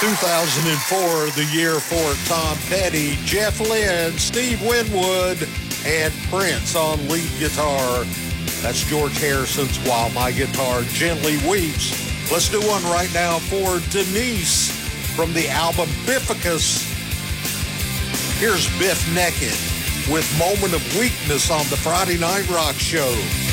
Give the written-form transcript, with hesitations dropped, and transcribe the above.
2004, the year for Tom Petty, Jeff Lynne, Steve Winwood, and Prince on lead guitar. That's George Harrison's While My Guitar Gently Weeps. Let's do one right now for Denise from the album Bifficus. Here's Biff Naked with Moment of Weakness on the Friday Night Rock Show.